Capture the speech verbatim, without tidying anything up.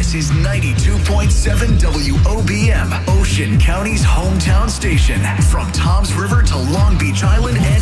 This is ninety-two point seven W O B M, Ocean County's hometown station. From Toms River to Long Beach Island and